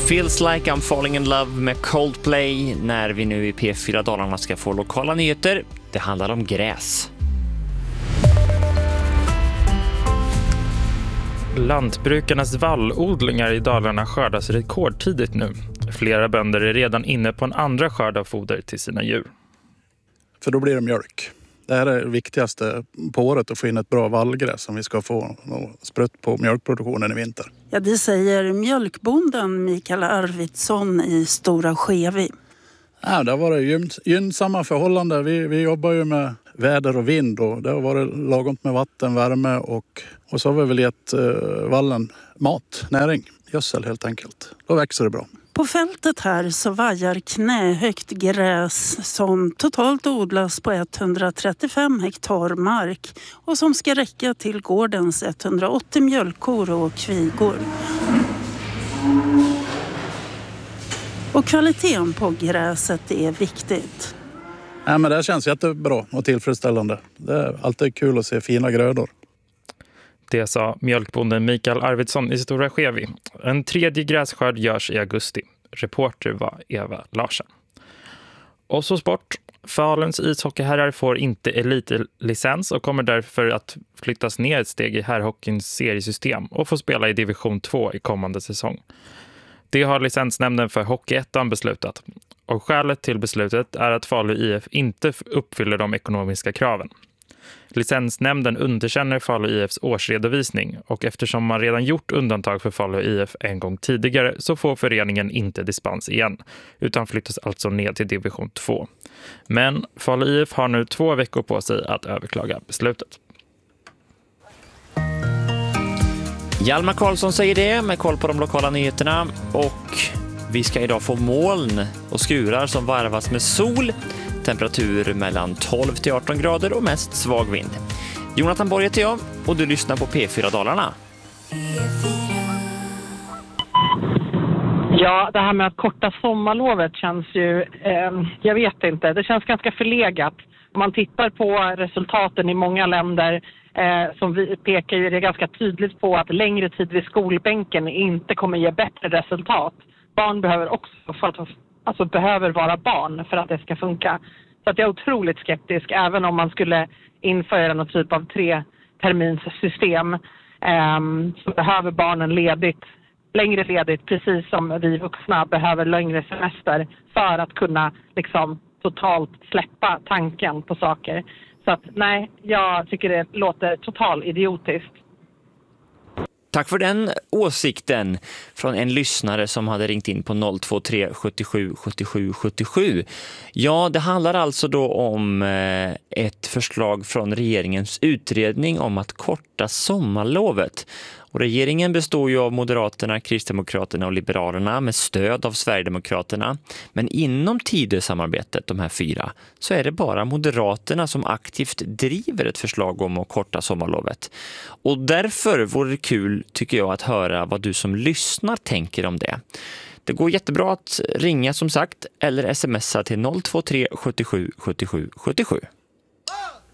Feels like I'm falling in love med Coldplay när vi nu i P4 Dalarna ska få lokala nyheter. Det handlar om gräs. Lantbrukarnas vallodlingar i Dalarna skördas rekordtidigt nu. Flera bönder är redan inne på en andra skörd av foder till sina djur. För då blir det mjölk. Det här är det viktigaste på året, att få in ett bra vallgräs som vi ska få sprutt på mjölkproduktionen i vinter. Ja, det säger mjölkbonden Mikael Arvidsson i Stora Skevi. Ja, det har varit gynnsamma förhållanden. Vi jobbar ju med väder och vind och det har varit lagom med vatten, värme och så har vi väl gett vallen mat, näring, gödsel helt enkelt. Då växer det bra. På fältet här så vajar knähögt gräs som totalt odlas på 135 hektar mark och som ska räcka till gårdens 180 mjölkkor och kvigor. Och kvaliteten på gräset är viktigt. Ja, men det här känns jättebra och tillfredsställande. Det är alltid kul att se fina grödor. Det sa mjölkbonden Mikael Arvidsson i Stora Skevi. En tredje grässkörd görs i augusti. Reporter var Eva Larsen. Och så sport. Faluns ishockeyherrar får inte elitlicens och kommer därför att flyttas ner ett steg i herrhockeyns seriesystem och få spela i division 2 i kommande säsong. Det har licensnämnden för Hockeyettan beslutat. Och skälet till beslutet är att Falu IF inte uppfyller de ekonomiska kraven. Licensnämnden underkänner Falu IFs årsredovisning och eftersom man redan gjort undantag för Falu IF en gång tidigare så får föreningen inte dispens igen utan flyttas alltså ned till division 2. Men Falu IF har nu 2 veckor på sig att överklaga beslutet. Hjalmar Karlsson säger det med koll på de lokala nyheterna och vi ska idag få moln och skurar som varvas med sol. Temperatur mellan 12 till 18 grader och mest svag vind. Jonathan Borg heter jag och du lyssnar på P4 Dalarna. Ja, det här med att korta sommarlovet känns ju, jag vet inte, det känns ganska förlegat. Om man tittar på resultaten i många länder som vi pekar ju det ganska tydligt på att längre tid vid skolbänken inte kommer ge bättre resultat. Barn behöver också behöver vara barn för att det ska funka. Så att jag är otroligt skeptisk även om man skulle införa någon typ av 3-terminssystem så behöver barnen längre ledigt precis som vi vuxna behöver längre semester för att kunna liksom totalt släppa tanken på saker. Så att nej, jag tycker det låter totalt idiotiskt. Tack för den åsikten från en lyssnare som hade ringt in på 023 77 77 77. Ja, det handlar alltså då om ett förslag från regeringens utredning om att korta sommarlovet. Och regeringen består ju av Moderaterna, Kristdemokraterna och Liberalerna med stöd av Sverigedemokraterna. Men inom Tidösamarbetet, de här 4, så är det bara Moderaterna som aktivt driver ett förslag om att korta sommarlovet. Och därför vore det kul, tycker jag, att höra vad du som lyssnar tänker om det. Det går jättebra att ringa som sagt eller smsa till 023 77 77 77.